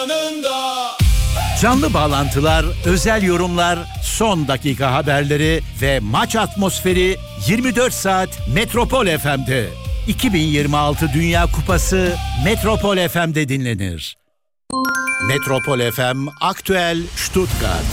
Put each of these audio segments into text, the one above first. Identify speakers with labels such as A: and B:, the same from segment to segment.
A: Canlı bağlantılar, özel yorumlar, son dakika haberleri ve maç atmosferi 24 saat Metropol FM'de. 2026 Dünya Kupası Metropol FM'de dinlenir. Metropol FM Aktüel Stuttgart.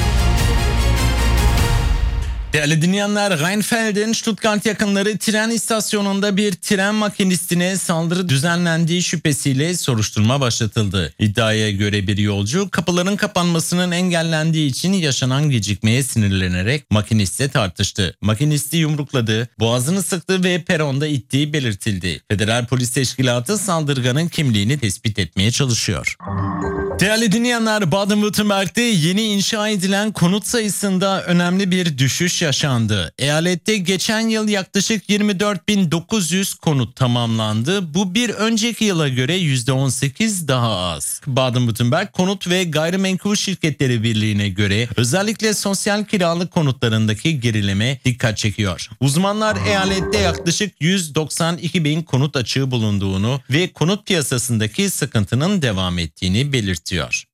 B: Değerli dinleyenler, Rheinfeld'in Stuttgart yakınları tren istasyonunda bir tren makinistine saldırı düzenlendiği şüphesiyle soruşturma başlatıldı. İddiaya göre bir yolcu kapıların kapanmasının engellendiği için yaşanan gecikmeye sinirlenerek makinistle tartıştı. Makinisti yumrukladı, boğazını sıktı ve peronda ittiği belirtildi. Federal Polis Teşkilatı saldırganın kimliğini tespit etmeye çalışıyor. Değerli dinleyenler, Baden-Württemberg'de yeni inşa edilen konut sayısında önemli bir düşüş yaşandı. Eyalette geçen yıl yaklaşık 24.900 konut tamamlandı. Bu bir önceki yıla göre %18 daha az. Baden-Württemberg Konut ve Gayrimenkul Şirketleri Birliği'ne göre özellikle sosyal kiralık konutlarındaki gerileme dikkat çekiyor. Uzmanlar eyalette yaklaşık 192 bin konut açığı bulunduğunu ve konut piyasasındaki sıkıntının devam ettiğini belirtiyor.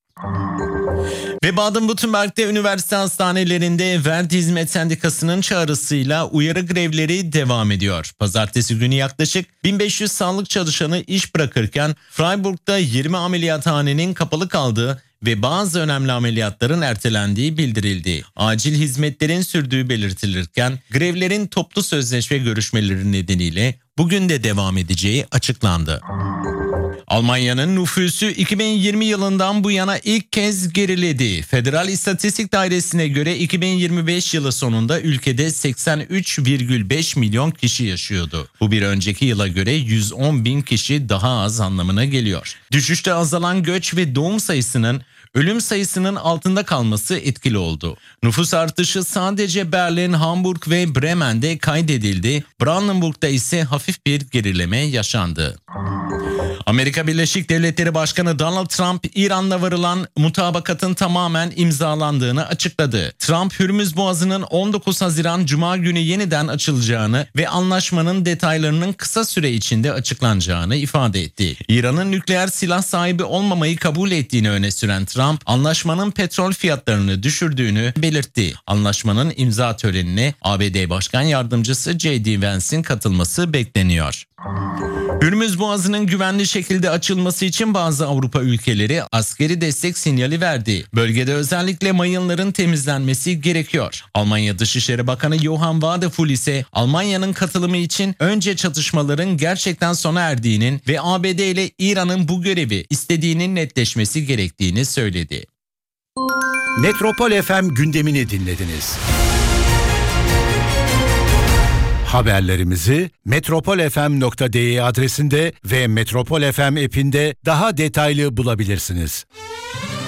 B: Ve Baden-Württemberg'de üniversite hastanelerinde Verdi Hizmet Sendikası'nın çağrısıyla uyarı grevleri devam ediyor. Pazartesi günü yaklaşık 1500 sağlık çalışanı iş bırakırken Freiburg'da 20 ameliyathanenin kapalı kaldığı ve bazı önemli ameliyatların ertelendiği bildirildi. Acil hizmetlerin sürdüğü belirtilirken grevlerin toplu sözleşme görüşmeleri nedeniyle bugün de devam edeceği açıklandı. Almanya'nın nüfusu 2020 yılından bu yana ilk kez geriledi. Federal İstatistik Dairesi'ne göre 2025 yılı sonunda ülkede 83,5 milyon kişi yaşıyordu. Bu bir önceki yıla göre 110 bin kişi daha az anlamına geliyor. Düşüşte azalan göç ve doğum sayısının ölüm sayısının altında kalması etkili oldu. Nüfus artışı sadece Berlin, Hamburg ve Bremen'de kaydedildi. Brandenburg'da ise hafif bir gerileme yaşandı. Amerika Birleşik Devletleri Başkanı Donald Trump, İran'la varılan mutabakatın tamamen imzalandığını açıkladı. Trump, Hürmüz Boğazı'nın 19 Haziran Cuma günü yeniden açılacağını ve anlaşmanın detaylarının kısa süre içinde açıklanacağını ifade etti. İran'ın nükleer silah sahibi olmamayı kabul ettiğini öne süren Trump, anlaşmanın petrol fiyatlarını düşürdüğünü belirtti. Anlaşmanın imza törenine ABD Başkan Yardımcısı J.D. Vance'in katılması bekleniyor. Hürmüz Boğazı'nın güvenli şekilde açılması için bazı Avrupa ülkeleri askeri destek sinyali verdi. Bölgede özellikle mayınların temizlenmesi gerekiyor. Almanya Dışişleri Bakanı Johann Wadephul ise Almanya'nın katılımı için önce çatışmaların gerçekten sona erdiğinin ve ABD ile İran'ın bu görevi istediğinin netleşmesi gerektiğini söyledi.
A: Metropol FM gündemini dinlediniz. Haberlerimizi metropolfm.de adresinde ve Metropol FM app'inde daha detaylı bulabilirsiniz.